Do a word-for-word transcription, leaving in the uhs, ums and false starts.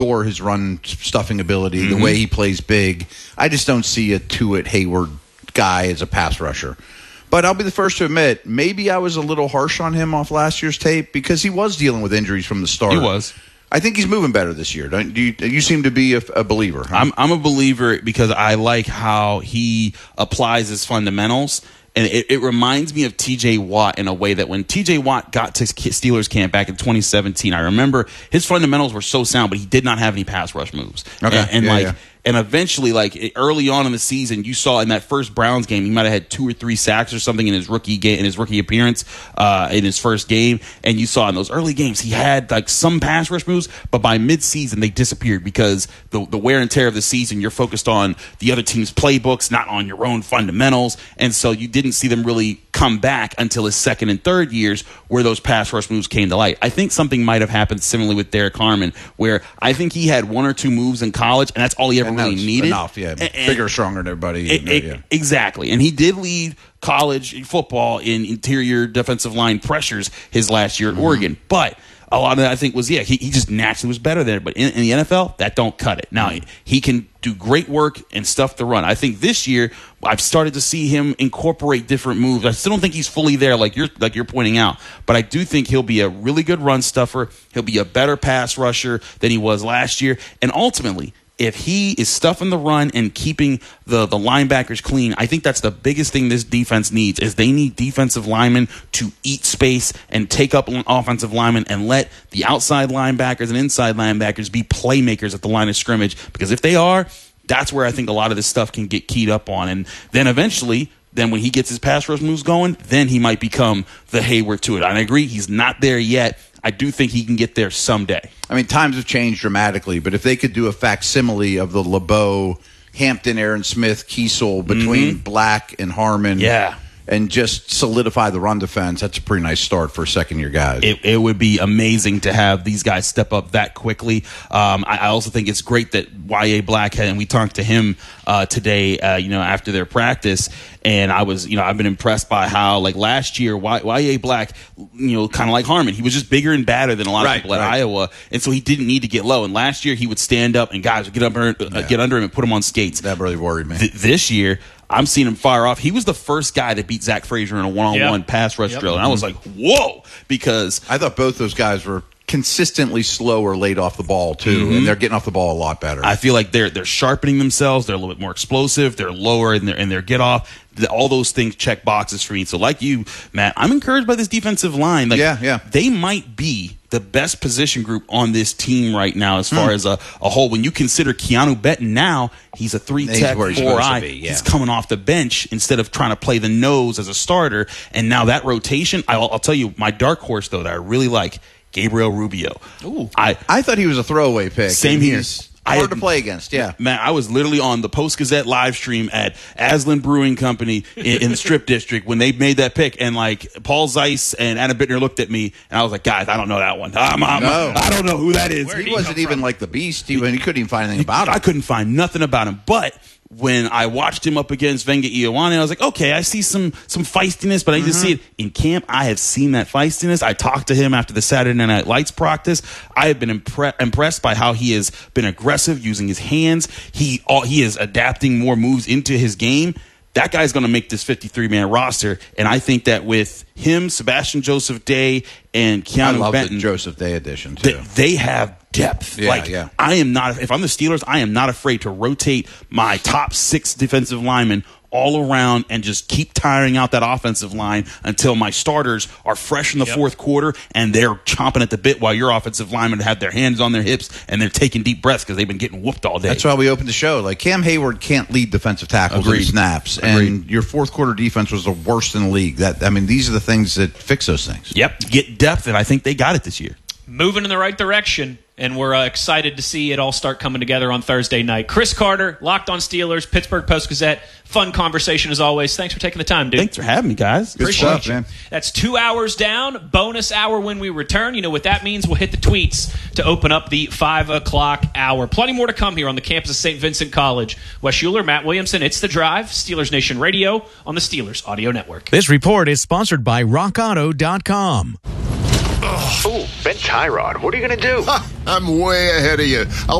or his run stuffing ability, Mm-hmm. the way he plays big. I just don't see a Tuitt Hayward guy as a pass rusher. But I'll be the first to admit, maybe I was a little harsh on him off last year's tape because he was dealing with injuries from the start. He was. I think he's moving better this year. Don't do you? You seem to be a, a believer. Huh? I'm I'm a believer because I like how he applies his fundamentals. And it, it reminds me of T J Watt in a way that when T J Watt got to Steelers camp back in twenty seventeen, I remember his fundamentals were so sound, but he did not have any pass rush moves. Okay. And, and Yeah, like, yeah. and eventually, like early on in the season, you saw in that first Browns game, he might have had two or three sacks or something in his rookie game, in his rookie appearance, uh, in his first game. And you saw in those early games, he had like some pass rush moves, but by mid-season, they disappeared because the the wear and tear of the season, you're focused on the other team's playbooks, not on your own fundamentals, and so you didn't see them really come back until his second and third years, where those pass rush moves came to light. I think something might have happened similarly with Derek Harmon, where I think he had one or two moves in college, and that's all he ever And really that's needed. enough, yeah. And- and- Bigger, stronger than everybody. it- it- yeah. Exactly. And he did lead college football in interior defensive line pressures his last year at Mm-hmm. Oregon. But a lot of that, I think, was, yeah, he, he just naturally was better there. But in, in the N F L, that don't cut it. Now, Mm-hmm. he can do great work and stuff to run. I think this year, I've started to see him incorporate different moves. I still don't think he's fully there, like you're like you're pointing out. But I do think he'll be a really good run stuffer. He'll be a better pass rusher than he was last year. And ultimately, if he is stuffing the run and keeping the, the linebackers clean, I think that's the biggest thing this defense needs is they need defensive linemen to eat space and take up offensive linemen and let the outside linebackers and inside linebackers be playmakers at the line of scrimmage. Because if they are, that's where I think a lot of this stuff can get keyed up on. And then eventually, then when he gets his pass rush moves going, then he might become the Hayward to it. I agree, he's not there yet. I do think he can get there someday. I mean, times have changed dramatically, but if they could do a facsimile of the LeBeau, Hampton, Aaron Smith, Kiesel between Mm-hmm. Black and Harmon, Yeah. and just solidify the run defense, that's a pretty nice start for second-year guys. It, it would be amazing to have these guys step up that quickly. Um, I, I also think it's great that Y A. Black had, and we talked to him uh, today, uh, you know, after their practice, and I was, you know, I've been impressed by how, like last year, y- Y.A. Black, you know, kind of like Harmon, he was just bigger and badder than a lot Right, of people at right. Iowa, and so he didn't need to get low. And last year, he would stand up, and guys would get under, uh, Yeah. get under him and put him on skates. that really worried me. Th- this year, I'm seeing him fire off. He was the first guy to beat Zach Frazier in a one-on-one Yep. pass rush Yep. drill, and I was like, whoa, because I thought both those guys were consistently slower late off the ball, too, Mm-hmm. and they're getting off the ball a lot better. I feel like they're they're sharpening themselves. They're a little bit more explosive. They're lower in their in their get off. The, all those things check boxes for me. So, like you, Matt, I'm encouraged by this defensive line. Like, Yeah, yeah. They might be the best position group on this team right now, as far Hmm. as a, a whole. When you consider Keanu Benton now, he's a three He's tech, where he's four supposed to eye. be, yeah. He's coming off the bench instead of trying to play the nose as a starter. And now that rotation, I'll, I'll tell you, my dark horse though that I really like, Gabriel Rubio. Ooh. I I thought he was a throwaway pick. Same and here. he's I hard had- to play against, yeah. Man, I was literally on the Post Gazette live stream at Aslan Brewing Company in, in the Strip District when they made that pick, and like Paul Zeiss and Anna Bittner looked at me, and I was like, "Guys, I don't know that one. I'm, I'm, No. I don't know who that is." Where He did he wasn't come even from? like the beast. He, he couldn't even find anything about him. I couldn't find nothing about him, but when I watched him up against Venga Ioane, I was like, okay, I see some some feistiness, but I just see it in camp. I have seen that feistiness. I talked to him after the Saturday Night Lights practice. I have been impre- impressed by how he has been aggressive using his hands. He all, he is adapting more moves into his game. That guy's going to make this fifty-three man roster, and I think that with him, Sebastian Joseph Day, and Keanu I love Benton, the Joseph Day edition, too. th- they have depth. Yeah, like yeah. I am not. If I'm the Steelers, I am not afraid to rotate my top six defensive linemen all around and just keep tiring out that offensive line until my starters are fresh in the Yep. fourth quarter and they're chomping at the bit while your offensive linemen have their hands on their hips and they're taking deep breaths because they've been getting whooped all day. That's why we opened the show. Like, Cam Hayward can't lead defensive tackles Agreed. and snaps, Agreed. and your fourth quarter defense was the worst in the league. That I mean, these are the things that fix those things. Yep, get depth, and I think they got it this year. Moving in the right direction, and we're uh, excited to see it all start coming together on Thursday night. Chris Carter, Locked on Steelers, Pittsburgh Post-Gazette. Fun conversation as always. Thanks for taking the time, dude. Thanks for having me, guys. Good Appreciate stuff, you. man. That's two hours down. Bonus hour when we return. You know what that means? We'll hit the tweets to open up the five o'clock hour. Plenty more to come here on the campus of Saint Vincent College. Wes Schuler, Matt Williamson. It's The Drive. Steelers Nation Radio on the Steelers Audio Network. This report is sponsored by rock auto dot com. Oh, bent tie rod. What are you going to do? I'm way ahead of you. I'll